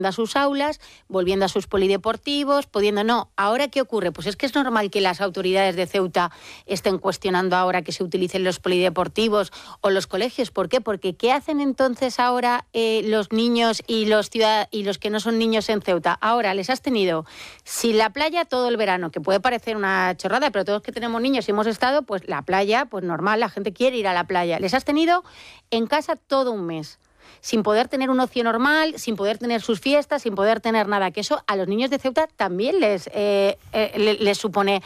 a sus aulas, volviendo a sus polideportivos, pudiendo... No, ¿ahora qué ocurre? Pues es que es normal que las autoridades de Ceuta estén cuestionando ahora que se utilicen los polideportivos o los colegios. ¿Por qué? Porque ¿qué hacen entonces ahora los niños y los que no son niños en Ceuta? Ahora les has tenido sin la playa todo el verano, que puede parecer una chorrada, pero todos que tenemos niños y hemos estado, pues la playa, pues normal, la gente quiere ir a la playa. Les has tenido en casa todo un mes, sin poder tener un ocio normal, sin poder tener sus fiestas, sin poder tener nada. Que eso a los niños de Ceuta también les supone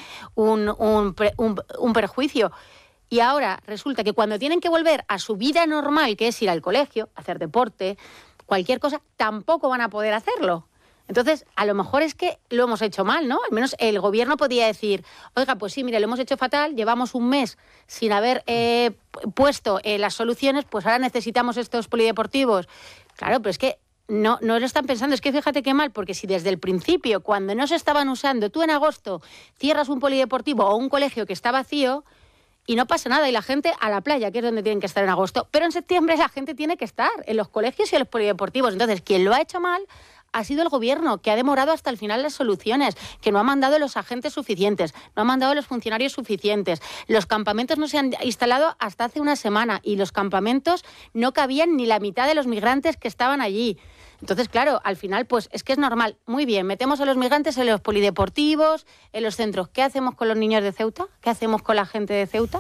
un perjuicio. Y ahora resulta que cuando tienen que volver a su vida normal, que es ir al colegio, hacer deporte, cualquier cosa, tampoco van a poder hacerlo. Entonces, a lo mejor es que lo hemos hecho mal, ¿no? Al menos el gobierno podía decir, oiga, pues sí, mire, lo hemos hecho fatal, llevamos un mes sin haber puesto las soluciones, pues ahora necesitamos estos polideportivos. Claro, pero es que no lo están pensando. Es que fíjate qué mal, porque si desde el principio, cuando no se estaban usando, tú en agosto cierras un polideportivo o un colegio que está vacío y no pasa nada, y la gente a la playa, que es donde tienen que estar en agosto, pero en septiembre la gente tiene que estar en los colegios y en los polideportivos. Entonces, quien lo ha hecho mal ha sido el gobierno, que ha demorado hasta el final las soluciones, que no ha mandado los agentes suficientes, no ha mandado los funcionarios suficientes. Los campamentos no se han instalado hasta hace una semana y los campamentos no cabían ni la mitad de los migrantes que estaban allí. Entonces, claro, al final, pues es que es normal. Muy bien, metemos a los migrantes en los polideportivos, en los centros. ¿Qué hacemos con los niños de Ceuta? ¿Qué hacemos con la gente de Ceuta?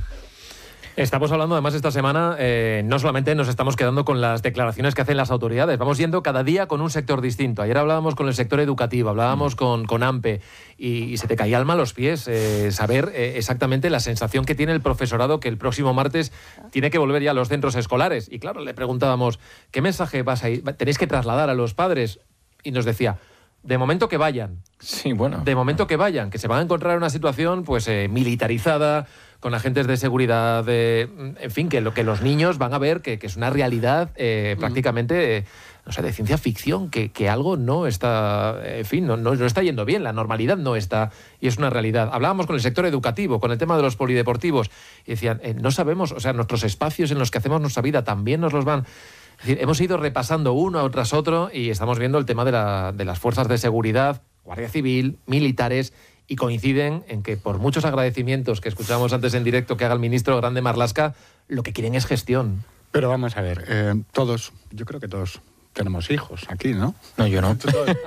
Estamos hablando, además, esta semana, no solamente nos estamos quedando con las declaraciones que hacen las autoridades, vamos yendo cada día con un sector distinto. Ayer hablábamos con el sector educativo, hablábamos con AMPE, y se te caía alma a los pies saber exactamente la sensación que tiene el profesorado, que el próximo martes tiene que volver ya a los centros escolares. Y claro, le preguntábamos, ¿qué mensaje tenéis que trasladar a los padres? Y nos decía, de momento que vayan. Sí, bueno. De momento que vayan, que se van a encontrar en una situación pues militarizada, con agentes de seguridad, en fin, que los niños van a ver que es una realidad prácticamente, no sé, de ciencia ficción, que algo no está, en fin, no está yendo bien, la normalidad no está, y es una realidad. Hablábamos con el sector educativo, con el tema de los polideportivos, y decían, no sabemos, o sea, nuestros espacios en los que hacemos nuestra vida también nos los van... Es decir, hemos ido repasando uno tras otro y estamos viendo el tema de las fuerzas de seguridad, Guardia Civil, militares, y coinciden en que por muchos agradecimientos que escuchábamos antes en directo que haga el ministro Grande Marlaska, lo que quieren es gestión. Pero vamos a ver, yo creo que todos tenemos hijos aquí, ¿no? No, yo no.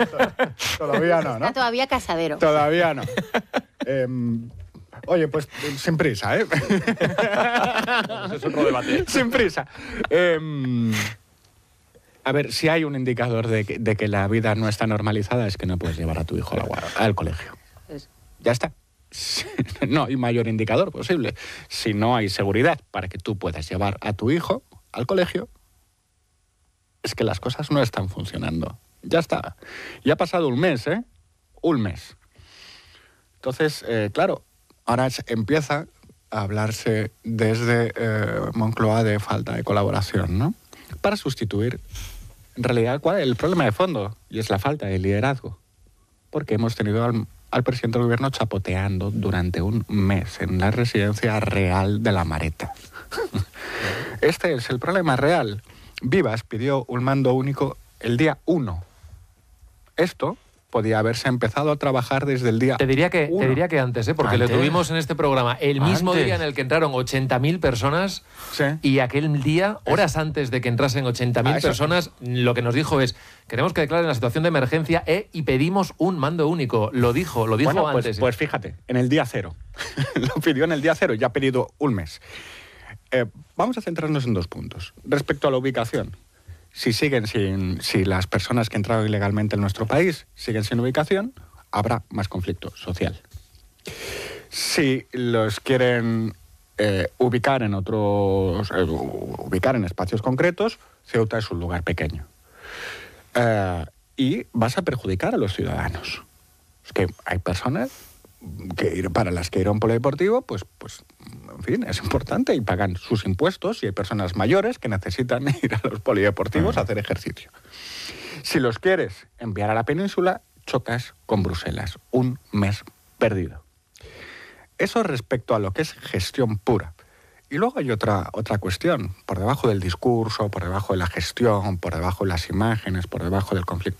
Todavía no, ¿no? Está todavía casadero. Todavía no. Oye, pues sin prisa, ¿eh? Es otro debate. Sin prisa. A ver, si hay un indicador de que la vida no está normalizada, es que no puedes llevar a tu hijo al colegio. Ya está. No hay mayor indicador posible. Si no hay seguridad para que tú puedas llevar a tu hijo al colegio, es que las cosas no están funcionando. Ya está. Ya ha pasado un mes, ¿eh? Un mes. Entonces, claro, ahora empieza a hablarse desde Moncloa de falta de colaboración, ¿no? Para sustituir, en realidad, ¿cuál es el problema de fondo? Y es la falta de liderazgo. Porque hemos tenido al presidente del gobierno chapoteando durante un mes en la residencia real de La Mareta. Este es el problema real. Vivas pidió un mando único el día 1. Esto podía haberse empezado a trabajar desde el día 1. Te diría que antes, porque ¿Antes? lo tuvimos en este programa el mismo día en el que entraron 80.000 personas, Sí. y aquel día, horas antes de que entrasen 80.000 personas, lo que nos dijo es, queremos que declaren la situación de emergencia y pedimos un mando único. Lo dijo Bueno, antes. pues fíjate, en el día 0. Lo pidió en el día 0, ya ha pedido un mes. Vamos a centrarnos en 2 puntos. Respecto a la ubicación, si las personas que entraron ilegalmente en nuestro país siguen sin ubicación, habrá más conflicto social. Si los quieren ubicar en espacios concretos, Ceuta es un lugar pequeño. Y vas a perjudicar a los ciudadanos. Es que hay personas para las que ir a un polideportivo, pues, en fin, es importante y pagan sus impuestos, y hay personas mayores que necesitan ir a los polideportivos a hacer ejercicio. Si los quieres enviar a la península, chocas con Bruselas. Un mes perdido. Eso respecto a lo que es gestión pura. Y luego hay otra cuestión, por debajo del discurso, por debajo de la gestión, por debajo de las imágenes, por debajo del conflicto